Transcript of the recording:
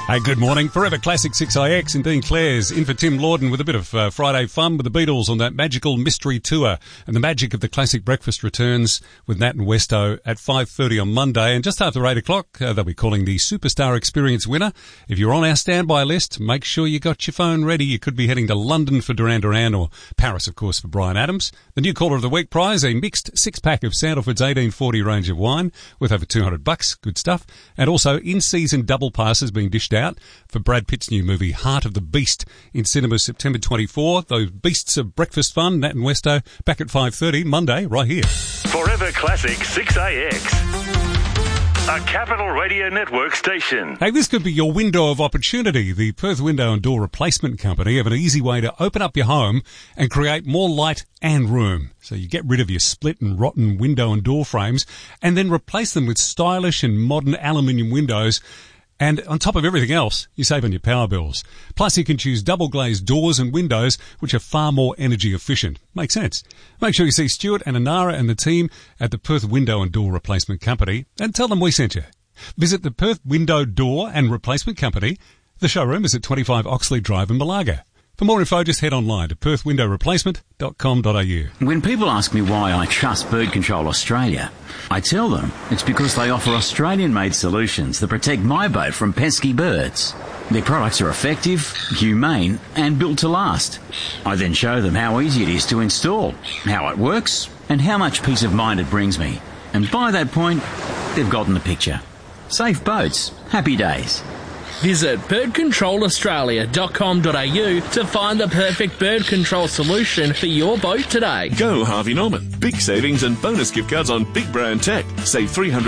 Hey, good morning. Forever Classic 6IX and Dean Clare's in for Tim Lawden with a bit of Friday fun with the Beatles on that magical mystery tour. And the magic of the classic breakfast returns with Nat and Westo at 5:30 on Monday. And just after 8 o'clock, they'll be calling the Superstar Experience winner. If you're on our standby list, make sure you got your phone ready. You could be heading to London for Duran Duran or Paris, of course, for Bryan Adams. The new Caller of the Week prize, a mixed six-pack of Sandalford's 1840 range of wine worth over $200. Good stuff. And also in-season double passes being dished out for Brad Pitt's new movie Heart of the Beast in cinemas September 24. Those beasts of breakfast fun, Nat and Westo, back at 5:30 Monday, right here. Forever Classic 6AX, a Capital Radio Network station. Hey, this could be your window of opportunity. The Perth Window and Door Replacement Company have an easy way to open up your home and create more light and room. So you get rid of your split and rotten window and door frames and then replace them with stylish and modern aluminium windows. And on top of everything else, you save on your power bills. Plus, you can choose double glazed doors and windows, which are far more energy efficient. Makes sense. Make sure you see Stuart and Anara and the team at the Perth Window and Door Replacement Company and tell them we sent you. Visit the Perth Window Door and Replacement Company. The showroom is at 25 Oxley Drive in Malaga. For more info, just head online to perthwindowreplacement.com.au. When people ask me why I trust Bird Control Australia, I tell them it's because they offer Australian-made solutions that protect my boat from pesky birds. Their products are effective, humane, and built to last. I then show them how easy it is to install, how it works, and how much peace of mind it brings me. And by that point, they've gotten the picture. Safe boats, happy days. Visit birdcontrolaustralia.com.au to find the perfect bird control solution for your boat today. Go Harvey Norman. Big savings and bonus gift cards on big brand tech. Save $300